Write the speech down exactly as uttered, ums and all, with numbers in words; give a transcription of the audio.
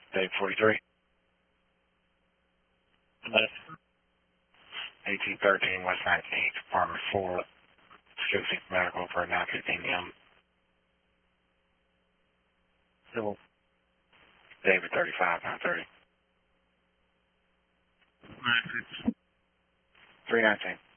Dave forty-three. Hello. eighteen thirteen West nineteenth, Apartment four, Skipsy Medical for nine fifteen a.m. Civil. David thirty-five, nine thirty. Nine six. three nineteen.